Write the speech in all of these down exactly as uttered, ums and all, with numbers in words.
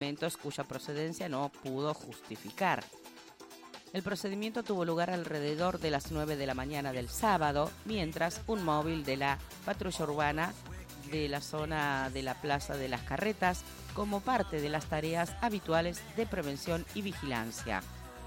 elementos cuya procedencia no pudo justificar. El procedimiento tuvo lugar alrededor de las nueve de la mañana del sábado, mientras un móvil de la patrulla urbana de la zona de la Plaza de las Carretas, como parte de las tareas habituales de prevención y vigilancia.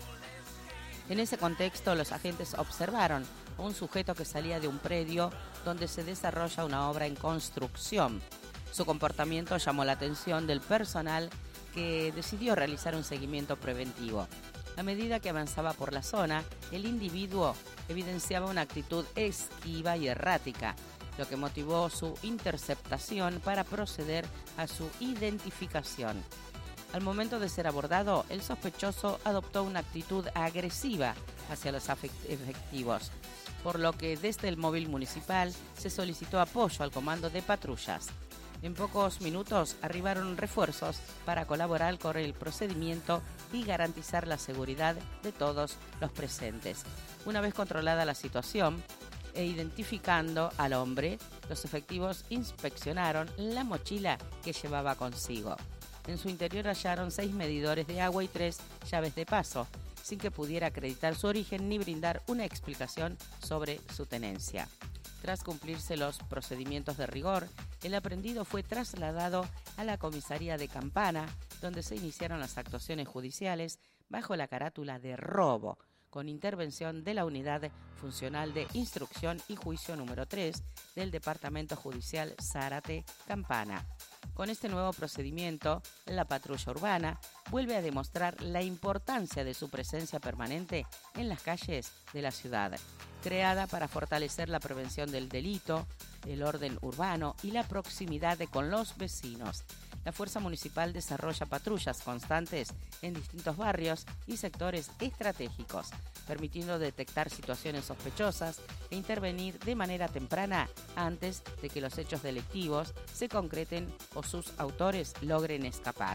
En ese contexto, los agentes observaron a un sujeto que salía de un predio donde se desarrolla una obra en construcción. Su comportamiento llamó la atención del personal, que decidió realizar un seguimiento preventivo. A medida que avanzaba por la zona, el individuo evidenciaba una actitud esquiva y errática, lo que motivó su interceptación para proceder a su identificación. Al momento de ser abordado, el sospechoso adoptó una actitud agresiva hacia los efectivos, por lo que desde el móvil municipal se solicitó apoyo al comando de patrullas. En pocos minutos arribaron refuerzos para colaborar con el procedimiento y garantizar la seguridad de todos los presentes. Una vez controlada la situación e identificando al hombre, los efectivos inspeccionaron la mochila que llevaba consigo. En su interior hallaron seis medidores de agua y tres llaves de paso, sin que pudiera acreditar su origen ni brindar una explicación sobre su tenencia. Tras cumplirse los procedimientos de rigor, el aprehendido fue trasladado a la comisaría de Campana, donde se iniciaron las actuaciones judiciales bajo la carátula de robo, con intervención de la Unidad Funcional de Instrucción y Juicio número tres del Departamento Judicial Zárate Campana. Con este nuevo procedimiento, la patrulla urbana vuelve a demostrar la importancia de su presencia permanente en las calles de la ciudad, creada para fortalecer la prevención del delito, el orden urbano y la proximidad de con los vecinos. La Fuerza Municipal desarrolla patrullas constantes en distintos barrios y sectores estratégicos, permitiendo detectar situaciones sospechosas e intervenir de manera temprana antes de que los hechos delictivos se concreten o sus autores logren escapar.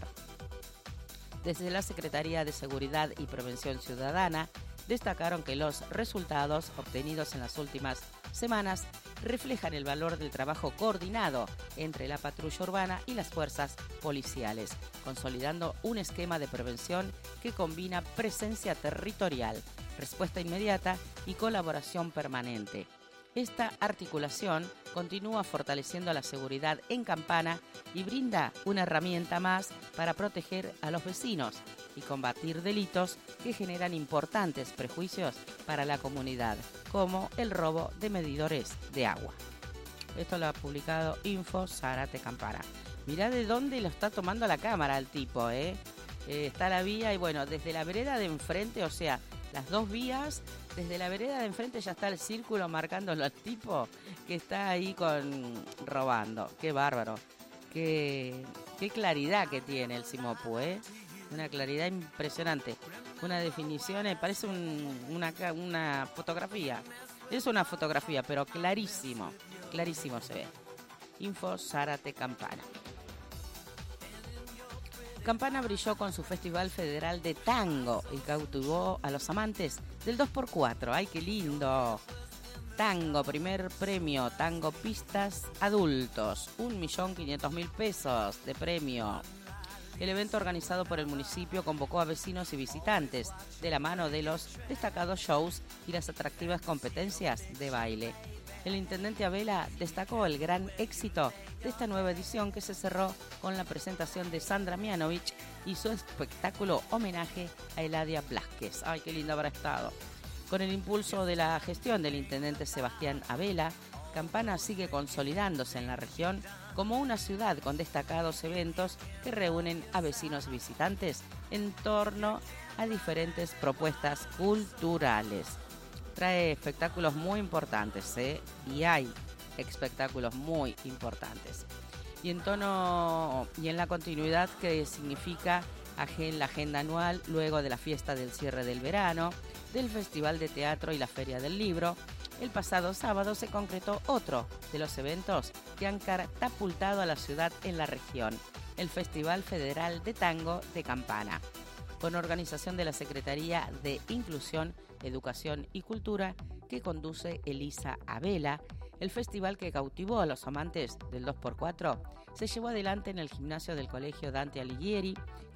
Desde la Secretaría de Seguridad y Prevención Ciudadana, destacaron que los resultados obtenidos en las últimas semanas reflejan el valor del trabajo coordinado entre la patrulla urbana y las fuerzas policiales, consolidando un esquema de prevención que combina presencia territorial, respuesta inmediata y colaboración permanente. Esta articulación continúa fortaleciendo la seguridad en Campana y brinda una herramienta más para proteger a los vecinos y combatir delitos que generan importantes prejuicios para la comunidad, como el robo de medidores de agua. Esto lo ha publicado Info Zárate Campana. Mirá de dónde lo está tomando la cámara el tipo, ¿eh? Eh, está la vía y bueno, desde la vereda de enfrente, o sea, las dos vías, desde la vereda de enfrente ya está el círculo marcándolo al tipo que está ahí con robando. Qué bárbaro, qué, qué claridad que tiene el Cimopu, ¿eh? Una claridad impresionante, una definición, eh, parece un, una, una fotografía. Es una fotografía, pero clarísimo, clarísimo se ve. Info Zárate Campana. Campana brilló con su Festival Federal de Tango y cautivó a los amantes del dos por cuatro. ¡Ay, qué lindo! Tango, primer premio, Tango Pistas Adultos, un millón quinientos mil pesos de premio. El evento organizado por el municipio convocó a vecinos y visitantes de la mano de los destacados shows y las atractivas competencias de baile. El intendente Abela destacó el gran éxito de esta nueva edición, que se cerró con la presentación de Sandra Mianovich y su espectáculo homenaje a Eladia Blázquez. ¡Ay, qué lindo habrá estado! Con el impulso de la gestión del intendente Sebastián Abela, Campana sigue consolidándose en la región como una ciudad con destacados eventos que reúnen a vecinos y visitantes en torno a diferentes propuestas culturales. Trae espectáculos muy importantes, ¿eh? Y hay espectáculos muy importantes. Y en tono y en la continuidad que significa la agenda anual luego de la fiesta del cierre del verano, del Festival de Teatro y la Feria del Libro, el pasado sábado se concretó otro de los eventos que han catapultado a la ciudad en la región, el Festival Federal de Tango de Campana, con organización de la Secretaría de Inclusión, Educación y Cultura, que conduce Elisa Abela. El festival, que cautivó a los amantes del dos por cuatro, se llevó adelante en el gimnasio del Colegio Dante Alighieri,